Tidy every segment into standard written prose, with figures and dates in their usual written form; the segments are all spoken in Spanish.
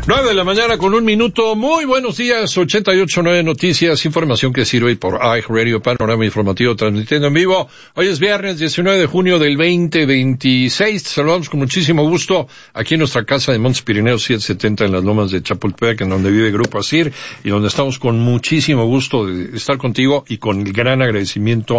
9:00 con 1 minuto. Muy buenos días, 88.9 Noticias, información que sirve por iHeartRadio, panorama informativo transmitiendo en vivo. Hoy es viernes 19 de junio del 2026. Te saludamos con muchísimo gusto aquí en nuestra casa de Montes Pirineos 770 en las Lomas de Chapultepec, en donde vive Grupo ASIR, y donde estamos con muchísimo gusto de estar contigo y con el gran agradecimiento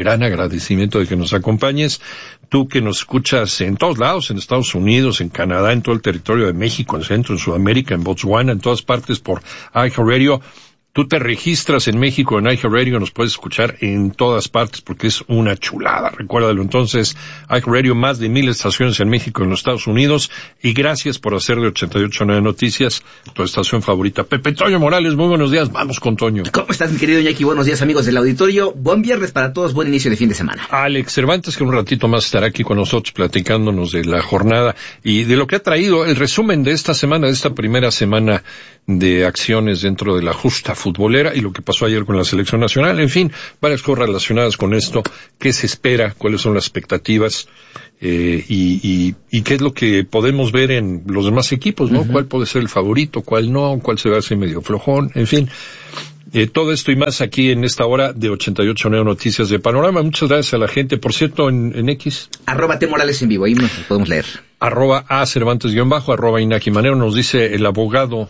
de que nos acompañes. Tú que nos escuchas en todos lados, en Estados Unidos, en Canadá, en todo el territorio de México, en Centro, en Sudamérica, en Botswana, en todas partes por iHeartRadio. Tú te registras en México en iHeartRadio, nos puedes escuchar en todas partes porque es una chulada. Recuérdalo entonces, iHeartRadio, más de 1,000 estaciones en México y en los Estados Unidos. Y gracias por hacer de 88.9 Noticias tu estación favorita. Pepe Toño Morales, muy buenos días. Vamos con Toño. ¿Cómo estás, mi querido Iñaki? Buenos días, amigos del auditorio. Buen viernes para todos, buen inicio de fin de semana. Alex Cervantes, que un ratito más estará aquí con nosotros platicándonos de la jornada y de lo que ha traído el resumen de esta semana, de esta primera semana de acciones dentro de la justa futbolera y lo que pasó ayer con la selección nacional. En fin, varias cosas relacionadas con esto. ¿Qué se espera? ¿Cuáles son las expectativas? Y qué es lo que podemos ver en los demás equipos, ¿no? Uh-huh. ¿Cuál puede ser el favorito? ¿Cuál no? ¿Cuál se va a hacer medio flojón? En fin. Todo esto y más aquí en esta hora de 88.9 Noticias de Panorama. Muchas gracias a la gente. Por cierto, en X. @T_Morales en vivo, ahí nos podemos leer. @Cervantes_, @Inaki Manero, nos dice el abogato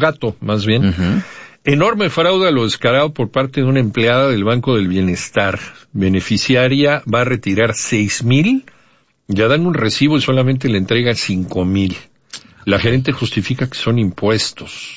más bien. Uh-huh. Enorme fraude a lo descarado por parte de una empleada del Banco del Bienestar. Beneficiaria va a retirar 6,000, ya dan un recibo y solamente le entregan 5,000. La gerente justifica que son impuestos.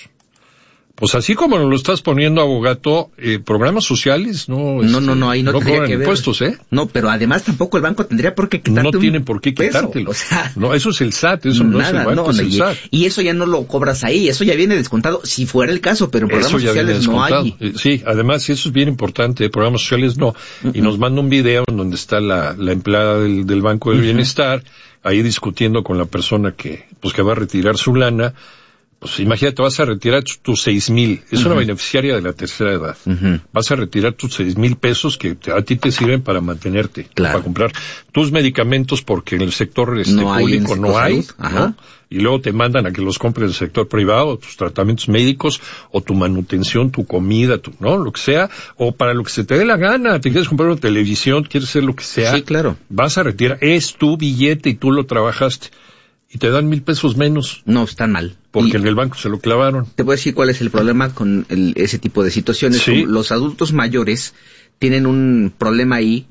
Pues así como nos lo estás poniendo, abogato, programas sociales no ahí no tendría que ver impuestos, ¿eh? No, pero además tampoco el banco tendría por qué quitarte. No tiene por qué quitártelo. O sea, no, eso es el SAT, eso no es el banco, es el SAT. Y eso ya no lo cobras ahí, eso ya viene descontado, si fuera el caso, pero en programas sociales no hay. Sí, además, eso es bien importante, programas sociales no. Uh-huh. Y nos manda un video en donde está la empleada del Banco del Bienestar, ahí discutiendo con la persona que va a retirar su lana. Pues imagínate, vas a retirar tus 6,000. Es una beneficiaria de la tercera edad. Uh-huh. Vas a retirar tus 6,000 pesos que a ti te sirven para mantenerte, claro, para comprar tus medicamentos porque en el sector público no hay, ¿no? Y luego te mandan a que los compres en el sector privado, tus tratamientos médicos, o tu manutención, tu comida, ¿no? Lo que sea, o para lo que se te dé la gana. Te quieres comprar una televisión, quieres hacer lo que sea. Sí, claro. Vas a retirar, es tu billete y tú lo trabajaste. Y te dan 1,000 pesos menos. No, están mal. Porque en el banco se lo clavaron. Te voy a decir cuál es el problema con ese tipo de situaciones. ¿Sí? Los adultos mayores tienen un problema ahí,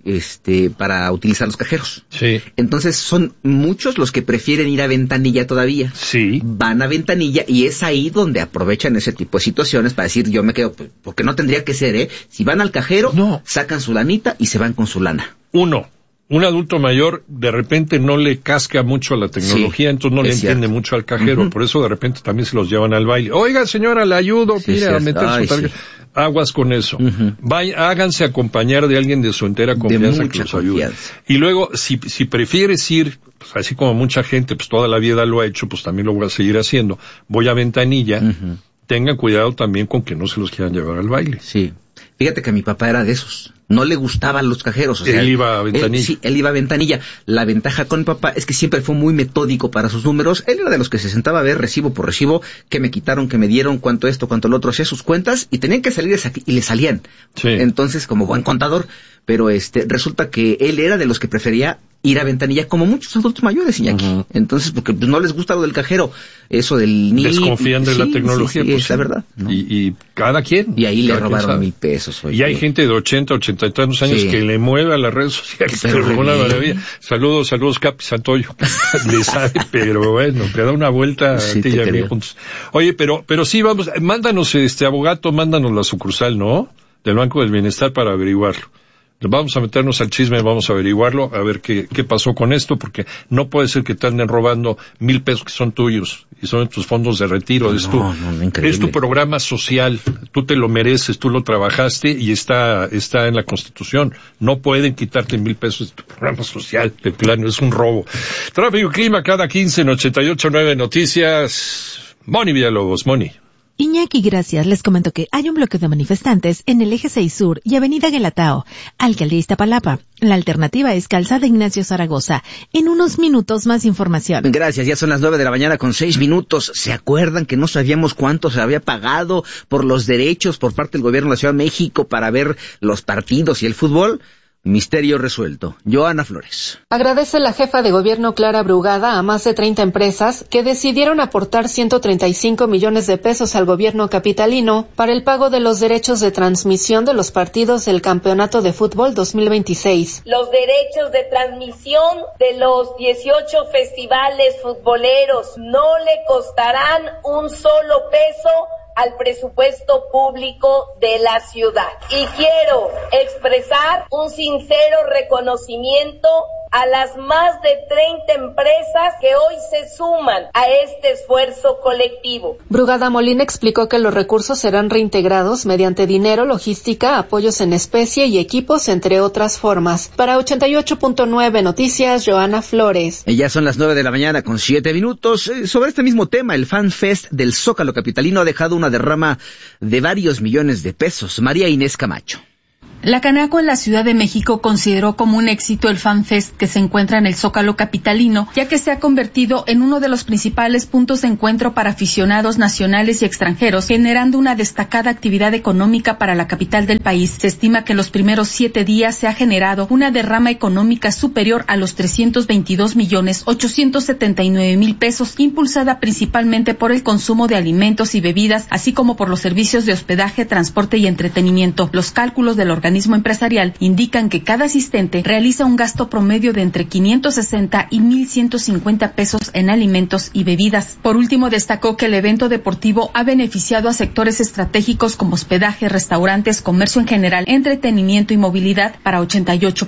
para utilizar los cajeros. Sí. Entonces son muchos los que prefieren ir a ventanilla todavía. Sí. Van a ventanilla y es ahí donde aprovechan ese tipo de situaciones para decir, yo me quedo, porque no tendría que ser, Si van al cajero, sacan su lanita y se van con su lana. Un adulto mayor de repente no le casca mucho a la tecnología, entonces no le entiende mucho al cajero, uh-huh. Por eso de repente también se los llevan al baile. Oiga, señora, le ayudo, a meter su tarjeta. Sí. Aguas con eso. Uh-huh. Háganse acompañar de alguien de su entera confianza que los ayude. Y luego, si prefieres ir, pues así como mucha gente, pues toda la vida lo ha hecho, pues también lo voy a seguir haciendo. Voy a ventanilla. Uh-huh. Tengan cuidado también con que no se los quieran llevar al baile. Sí. Fíjate que mi papá era de esos. No le gustaban los cajeros. O sea, él iba a ventanilla. Él iba a ventanilla. La ventaja con mi papá es que siempre fue muy metódico para sus números. Él era de los que se sentaba a ver recibo por recibo, qué me quitaron, qué me dieron, cuánto esto, cuánto lo otro, hacía sus cuentas y tenían que salir y le salían. Sí. Entonces, como buen contador, pero resulta que él era de los que prefería ir a ventanilla, como muchos adultos mayores, Iñaki. Uh-huh. Entonces, porque no les gusta lo del cajero, eso del NIP. Desconfían de la tecnología. Sí, es la verdad. ¿No? Y cada quien. Y ahí le robaron 1,000 pesos. Y hay gente de 80 y tantos años que le mueve a las redes sociales. Pero una maravilla. Saludos, Capi Santoyo. Le sabe, pero bueno, te da una vuelta a ti y a mí juntos. Oye, pero sí, vamos, mándanos, abogato, mándanos la sucursal, ¿no? Del Banco del Bienestar para averiguarlo. Vamos a meternos al chisme, vamos a averiguarlo, a ver qué pasó con esto, porque no puede ser que te anden robando 1,000 pesos que son tuyos y son tus fondos de retiro. Es tu programa social, tú te lo mereces, tú lo trabajaste y está en la Constitución. No pueden quitarte 1,000 pesos de tu programa social, de plano, es un robo. Tráfico y clima cada 15 en 88.9 Noticias. Moni Villalobos, Moni. Iñaki, gracias. Les comento que hay un bloque de manifestantes en el Eje 6 Sur y Avenida Guelatao, Alcaldía Iztapalapa. La alternativa es Calzada Ignacio Zaragoza. En unos minutos más información. Gracias, ya son las 9:06 a.m. ¿Se acuerdan que no sabíamos cuánto se había pagado por los derechos por parte del gobierno de la Ciudad de México para ver los partidos y el fútbol? Misterio resuelto. Joana Flores. Agradece la jefa de gobierno Clara Brugada a más de 30 empresas que decidieron aportar 135 millones de pesos al gobierno capitalino para el pago de los derechos de transmisión de los partidos del Campeonato de Fútbol 2026. Los derechos de transmisión de los 18 festivales futboleros no le costarán un solo peso al presupuesto público de la ciudad. Y quiero expresar un sincero reconocimiento a las más de 30 empresas que hoy se suman a este esfuerzo colectivo. Brugada Molina explicó que los recursos serán reintegrados mediante dinero, logística, apoyos en especie y equipos, entre otras formas. Para 88.9 Noticias, Joana Flores. Ya son las 9:07 a.m. Sobre este mismo tema, el Fan Fest del Zócalo capitalino ha dejado una derrama de varios millones de pesos. María Inés Camacho. La Canaco en la Ciudad de México consideró como un éxito el Fan Fest que se encuentra en el Zócalo capitalino, ya que se ha convertido en uno de los principales puntos de encuentro para aficionados nacionales y extranjeros, generando una destacada actividad económica para la capital del país. Se estima que en los primeros 7 días se ha generado una derrama económica superior a los 322.879.000 pesos, impulsada principalmente por el consumo de alimentos y bebidas, así como por los servicios de hospedaje, transporte y entretenimiento. Los cálculos del organismo empresarial indican que cada asistente realiza un gasto promedio de entre 560 y 1,150 pesos en alimentos y bebidas. Por último, destacó que el evento deportivo ha beneficiado a sectores estratégicos como hospedaje, restaurantes, comercio en general, entretenimiento y movilidad. Para 88